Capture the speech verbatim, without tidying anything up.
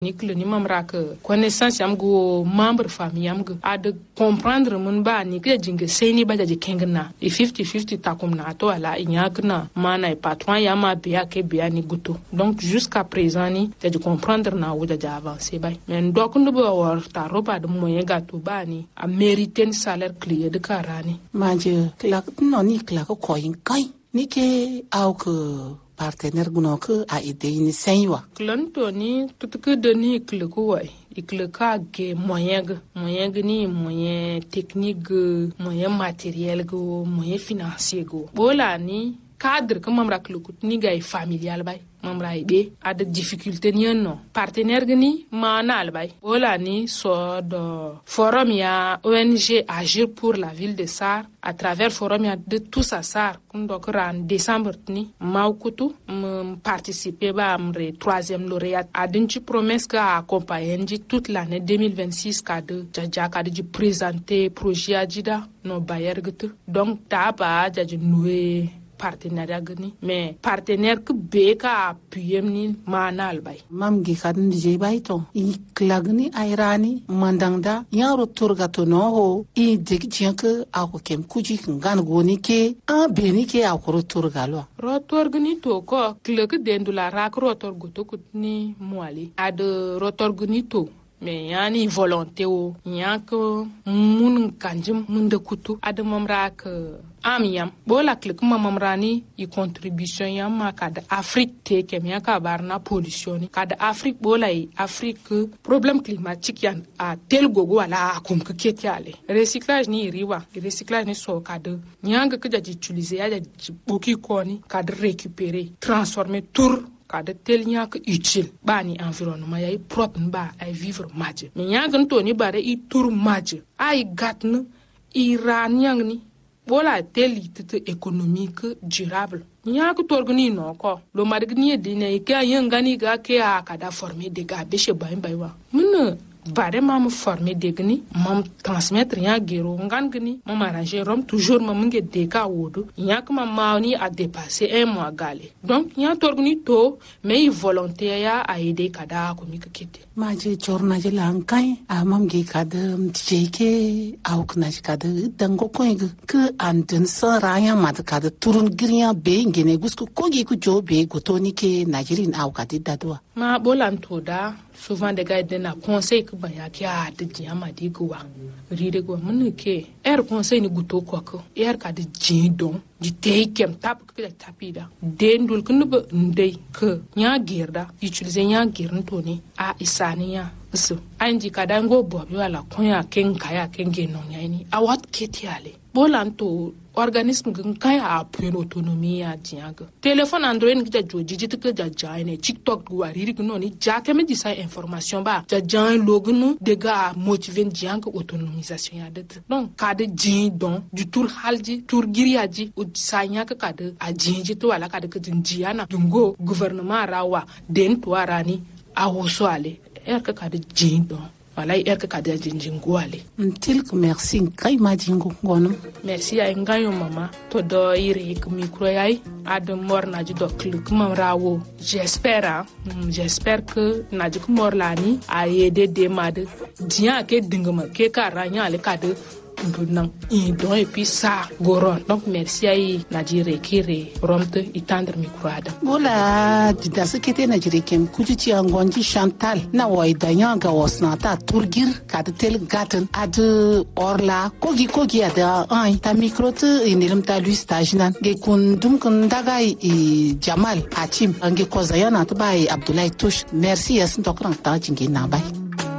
ni kle ni mamra que connaissance yam go membre famille yam go a de comprendre mun ba ni ke jinge seni ba jaje kengna e fifty fifty takum na to ala inyakna mana e patron yama biya ke biya ni guto donc jusqu'à présent ni jaje comprendre na wo jaje avancer bay mais ndok ndo bo wor ta roba de moyen gato ba ni a mériter un salaire clé de karani manje klak no ni klak ko yin kai ni ke au que partenaire guno que a aidé ni senwa clanto ni tout que de ni kle ko way ikle ka ge moyen ge moyen ge ni moyen technique moyen matériel go moyen financier go bola ni cadre que mamra klukut ni gay familial bay mamra ibe a de difficulté ni non partenaire ge ni manal bay bola ni so do forum ya O N G agir pour la ville de Sar à travers forum ya de tout ça Sar kundo ran décembre ni maukutu m participer ba amre troisième lauréat a dinchi promesse ka accompagner toute l'année deux mille vingt-six ka de jaja ka de présenter projet ajida no bayer gete donc ta ba jaji noué partenariat gani mais partenaire que be ka appuyer ni manal bay mam gi kan je bay to i klagni airani mandangda ya rotur gato no ho i deg tien que a ko kem kuji ngan goni ke a be ni ke a ko rotur galo rotor gani to ko kleg dendu la rak rotor goto kutni mwali a de rotor gani to mais yani volonté o yanko mun kanjim mun de kutu adamam rak amiyam bola klik mamam rani i contribution yam ma kad Afrique te kem ya ka barna pollution kad Afrique bola i Afrique problème climatique yan a tel gogo wala akum ke ketiale recyclage ni riwa recyclage ni so kad nyanga ke jaji utiliser ya jaji boki koni kad récupérer transformer tour kada tel nyak utile bani environnement yay propre ba ay vivre madje mais nyak to ni bare i tour madje ay gatna iran yang ni bola tel tite économique durable nyak torgni no ko lo margni dine ke yangani ga ke a kada former des gars beche bay bay wa mun bare mam former degni mam transmettre ya gero ngangni mam arranger rom toujours mam nge deka wodo nyak mam mauni a dépasser un mois galé donc nya torgni to mais volontaire ya a aider kada ko mi kete maji chorna je lankai a mam ge kada tjeke au kna kada dango ko nge ke anden sa raya mat kada turun griya be ngene gusku ko ge ku jobe gotoni ke najirin au kada dadwa ma bolan to da souvent des gars na conseil que ba ya ki a de diama di gwa ride gwa mun ke er conseil ni guto ko ko er ka de jidon di teikem tap ke tapida dendul kun ba ndey ke nya gerda utiliser nya gern to ni a isaniya so anji ka dango bo bi wala konya ken kaya ken genon yani a wat ketiale bolan to organisme gun kaya a point autonomie ya diaga téléphone android ni ja joji jit ke ja jaine tiktok guariri no ni ja ke me di sa information ba ja jan logunu de ga motiver dianga autonomisation ya de donc ka de jin don du tour halji tour giriaji o sanya ka ka de a jinji to wala ka de ke jinjiana dungo gouvernement rawa den to arani a woso ale er ka ka de jin don wala er ka ka de jinjin gwale tilk merci kay ma jingo ngono merci ay ngayo mama to do ire ko micro yai adam mor na ji do click mam rawo j'espère j'espère que na ji ko mor lani ay de de mad dia ke dingama ke karanya le kade ndunang i don et puis ça goron donc merci ay na ji rekire romte itandre micro adam bola dida sekete na jire kem kujici angonji chantal na way danya ga wasna ta turgir kad tel gaten ad orla kogi kogi ada ay ta micro te inilim ta lui stage nan ge kun dum kun daga i jamal achim nge kozayana to bay abdoulaye touche merci yasin tokran ta jingi na bay